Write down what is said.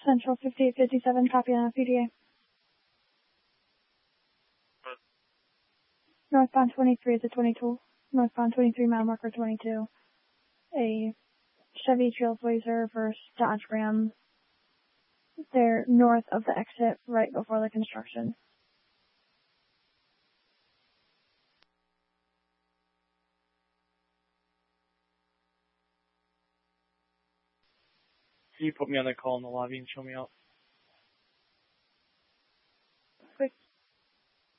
Central 5857, copy on PDA. Northbound 23 is a 22. Northbound 23, mile marker 22. A Chevy Trailblazer versus Dodge Ram. They're north of the exit, right before the construction. Can you put me on the call in the lobby and show me out?